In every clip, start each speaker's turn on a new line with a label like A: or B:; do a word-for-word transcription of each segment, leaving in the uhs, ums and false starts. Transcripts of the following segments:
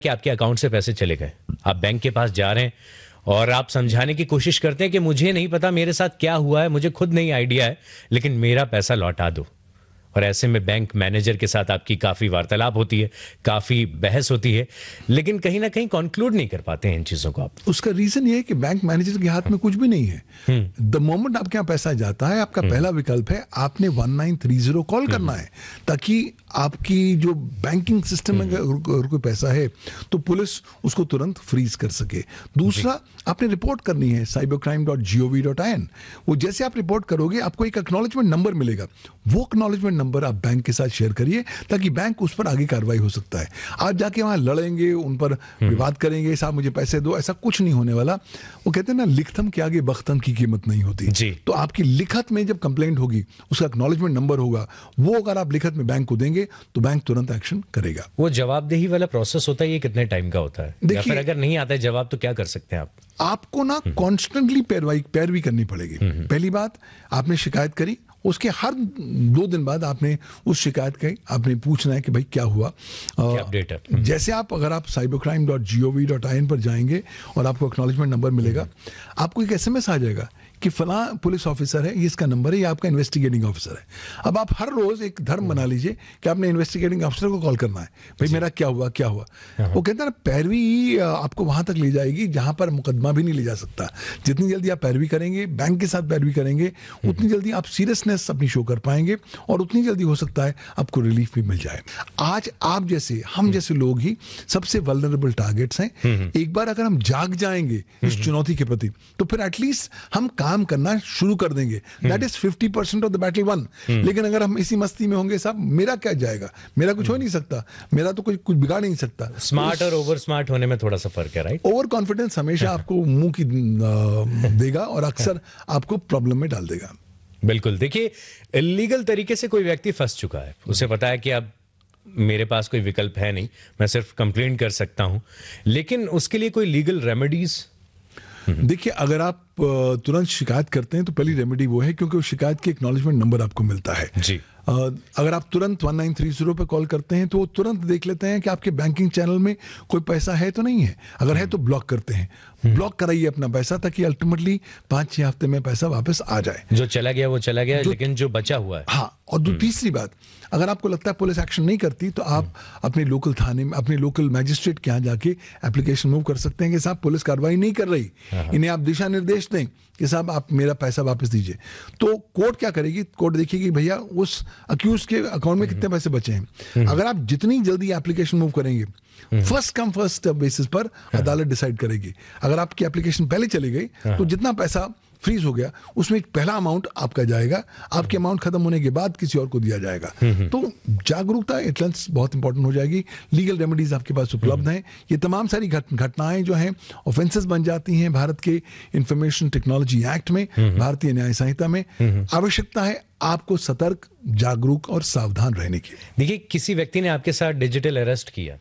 A: कि आपके अकाउंट से पैसे चले गए, आप बैंक के पास जा रहे हैं और आप समझाने की कोशिश करते हैं कि मुझे नहीं पता मेरे साथ क्या हुआ है, मुझे खुद नहीं आइडिया है, लेकिन मेरा पैसा लौटा दो। और ऐसे में बैंक मैनेजर के साथ आपकी काफी वार्तालाप होती है, काफी बहस होती है, लेकिन कहीं ना कहीं कंक्लूड नहीं कर पाते हैं इन चीजों को आप।
B: उसका रीजन ये है कि बैंक मैनेजर के हाथ में कुछ भी नहीं है। द मोमेंट आपके यहाँ पैसा जाता है, आपका पहला विकल्प है आपने one nine three zero call करना है, ताकि आपकी जो बैंकिंग सिस्टम में अगर कोई पैसा है तो पुलिस उसको तुरंत फ्रीज कर सके। दूसरा, आपने रिपोर्ट करनी है cyber crime dot G O V dot I N. वो जैसे आप रिपोर्ट करोगे आपको एक एक्नॉलेजमेंट नंबर मिलेगा, वो एक्नॉलेजमेंट नंबर आप बैंक के साथ शेयर करिए ताकि बैंक उस पर आगे कार्रवाई हो सकता है। आप जाके वहां लड़ेंगे, उन पर विवाद करेंगे, साहब मुझे पैसे दो, ऐसा कुछ नहीं होने वाला। वो कहते हैं ना, लिखतम के आगे बख्तम की कीमत नहीं होती
A: जी।
B: तो आपकी लिखत में जब कंप्लेंट होगी उसका एक्नॉलेजमेंट नंबर होगा, वो अगर आप लिखत में बैंक को देंगे तो बैंक तुरंत एक्शन करेगा।
A: वो जवाबदेही वाला प्रोसेस होता है, ये कितने टाइम का होता है? या फिर अगर नहीं आता है जवाब तो क्या कर सकते हैं आप?
B: आपको ना कॉन्स्टेंटली पैरवाई पैरवी करनी पड़ेगी। पहली बात, आपने शिकायत करी, उसके हर दो दिन बाद आपने उस शिकायत का आपने पूछना है कि भाई क्या हुआ,
A: क्या अपडेट है।
B: जैसे आप अगर आप cyber crime dot G O V dot I N पर जाएंगे और आपको एक्नॉलेजमेंट नंबर मिलेगा, आपको एक एसएमएस आ जाएगा कि फला पुलिस ऑफिसर है, ये इसका नंबर है, ये आपका इन्वेस्टिगेटिंग ऑफिसर है। अब आप हर रोज एक धर्म बना लीजिए कि आपने इन्वेस्टिगेटिंग ऑफिसर को कॉल करना है, भाई मेरा क्या हुआ क्या हुआ। वो कहते हैं ना, पैरवी आपको वहां तक ले जाएगी जहां पर मुकदमा भी नहीं ले जा सकता। जितनी जल्दी आप पैरवी करेंगे, बैंक के साथ पैरवी करेंगे, उतनी जल्दी आप सीरियसनेस अपनी शो कर पाएंगे और उतनी जल्दी हो सकता है आपको रिलीफ भी मिल जाए। आज आप जैसे हम जैसे लोग ही सबसे वल्नरेबल टारगेट्स हैं। एक बार अगर हम जाग जाएंगे इस चुनौती के प्रति तो फिर एटलीस्ट हम काम करना शुरू कर देंगे। That is fifty percent of the battle one. लेकिन अगर हम इसी मस्ती में होंगे, साहब मेरा क्या जाएगा, मेरा कुछ हो नहीं सकता, मेरा तो कुछ कुछ बिगाड़ नहीं सकता।
A: स्मार्ट और ओवर स्मार्ट होने में थोड़ा सा फर्क है, राइट?
B: ओवर कॉन्फिडेंस हमेशा आपको मुंह की देगा और अक्सर आपको प्रॉब्लम में डाल देगा।
A: बिल्कुल। देखिए, इलीगल तरीके से कोई व्यक्ति फंस चुका है, उसे पता है कि अब मेरे पास कोई विकल्प है नहीं, मैं सिर्फ कंप्लेंट कर सकता हूं, लेकिन उसके लिए कोई लीगल रेमेडीज?
B: देखिए, अगर आप तुरंत शिकायत करते हैं तो पहली रेमेडी वो है, क्योंकि उस शिकायत की एक्नॉलेजमेंट नंबर आपको मिलता है
A: जी।
B: अगर आप तुरंत वन नाइन थ्री जीरो पे कॉल करते हैं तो वो तुरंत देख लेते हैं कि आपके बैंकिंग चैनल में कोई पैसा है तो नहीं है। अगर है तो ब्लॉक करते हैं। ब्लॉक कराइए अपना पैसा, ताकि अल्टीमेटली पांच छह हफ्ते में पैसा वापस आ जाए।
A: जो चला गया वो चला गया, लेकिन जो बचा हुआ है।
B: हाँ, और दो तीसरी बात, अगर आपको लगता है पुलिस एक्शन नहीं करती तो आप अपने लोकल थाने में, अपने लोकल मैजिस्ट्रेट के यहाँ जाके एप्लीकेशन मूव कर सकते हैं कि साहब पुलिस कार्रवाई नहीं कर रही, इन्हें आप दिशा निर्देश दें कि साहब आप मेरा पैसा वापस दीजिए। तो कोर्ट क्या करेगी? कोर्ट देखिएगी भैया उस अक्यूज के अकाउंट में कितने पैसे बचे हैं। अगर आप जितनी जल्दी एप्लीकेशन मूव करेंगे, फर्स्ट कम फर्स्ट बेसिस पर अदालत डिसाइड करेगी। अगर आपकी एप्लीकेशन पहले चली गई तो जितना पैसा फ्रीज हो गया उसमें एक पहला अमाउंट आपका जाएगा, आपके अमाउंट खत्म होने के बाद किसी और को दिया जाएगा। तो जागरूकता एटलेंस बहुत इंपॉर्टेंट हो जाएगी। लीगल रेमेडीज आपके पास उपलब्ध हैं। ये तमाम सारी घटनाएं जो हैं ऑफेंसेस बन जाती हैं भारत के इंफॉर्मेशन टेक्नोलॉजी एक्ट में, भारतीय न्याय संहिता में। आवश्यकता है आपको सतर्क, जागरूक और सावधान रहने की।
A: देखिए, किसी व्यक्ति ने आपके साथ डिजिटल अरेस्ट किया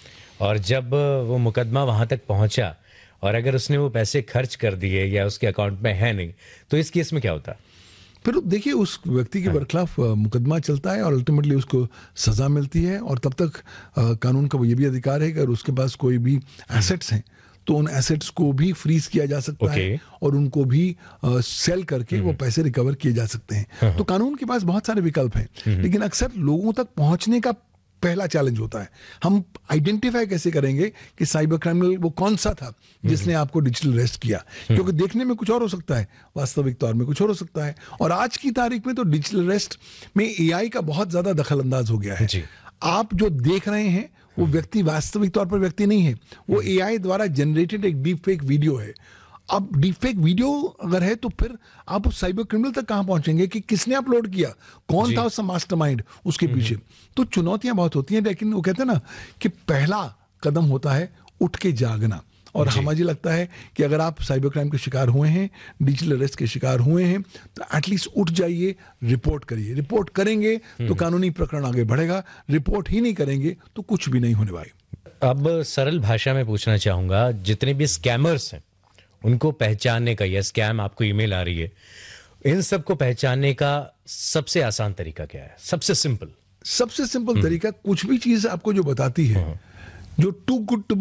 A: और जब वो मुकदमा वहां तक पहुंचा और अगर उसने वो पैसे खर्च कर दिए या उसके अकाउंट में है नहीं, तो इस केस में क्या होता?
B: फिर देखिए, उस व्यक्ति के बरखिलाफ मुकदमा चलता है और अल्टीमेटली उसको सजा मिलती है। और तब तक आ, कानून का ये भी अधिकार है कि अगर उसके पास कोई भी एसेट्स हैं तो उन एसेट्स को भी फ्रीज किया जा सकता okay. है और उनको भी आ, सेल करके वो पैसे रिकवर किए जा सकते हैं। तो कानून के पास बहुत सारे विकल्प हैं, लेकिन अक्सर लोगों तक पहुंचने का पहला चैलेंज होता है। हम आइडेंटिफाई कैसे करेंगे कि साइबर क्रिमिनल वो कौन सा था जिसने आपको डिजिटल अरेस्ट किया, क्योंकि देखने में कुछ और हो सकता है, वास्तविक तौर में कुछ और हो सकता है। और आज की तारीख में तो डिजिटल अरेस्ट में एआई का बहुत ज्यादा दखल अंदाज हो गया है। आप जो देख रहे हैं वो व्यक्ति वास्तविक तौर पर व्यक्ति नहीं है, वो एआई द्वारा जनरेटेड एक डीप फेक वीडियो है। अब डीपफेक वीडियो अगर है तो फिर आप उस साइबर क्रिमिनल तक कहां पहुंचेंगे कि किसने अपलोड किया, कौन था उसका मास्टरमाइंड उसके पीछे। तो चुनौतियां बहुत होती हैं, लेकिन वो कहते हैं ना कि पहला कदम होता है उठ के जागना। और हमें मुझे लगता है कि अगर आप साइबर क्राइम के शिकार हुए हैं, डिजिटल अरेस्ट के शिकार हुए हैं, तो एटलीस्ट उठ जाइए, रिपोर्ट करिए। रिपोर्ट करेंगे तो कानूनी प्रकरण आगे बढ़ेगा, रिपोर्ट ही नहीं करेंगे तो कुछ भी नहीं होने वाला।
A: अब सरल भाषा में पूछना चाहूंगा, जितने भी स्कैमर्स हैं उनको पहचानने का, या स्कैम आपको ईमेल आ रही है, इन सबको पहचानने का सबसे आसान तरीका क्या है? सबसे सिंपल
B: सबसे सिंपल तरीका, कुछ भी चीज आपको जो बताती है जो टू गुड टू